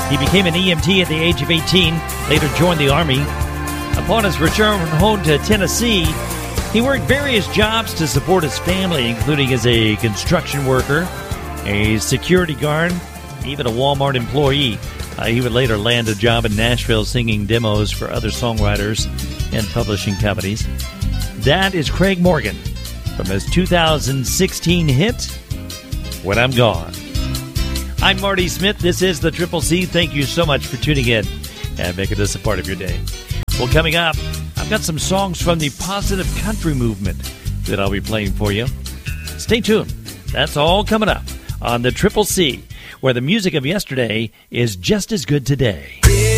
He became an EMT at the age of 18, later joined the Army. Upon his return home to Tennessee, he worked various jobs to support his family, including as a construction worker, a security guard, even a Walmart employee. He would later land a job in Nashville singing demos for other songwriters and publishing companies. That is Craig Morgan from his 2016 hit, When I'm Gone. I'm Marty Smith. This is the Triple C. Thank you so much for tuning in and making this a part of your day. Well, coming up, I've got some songs from the positive country movement that I'll be playing for you. Stay tuned. That's all coming up on the Triple C, where the music of yesterday is just as good today.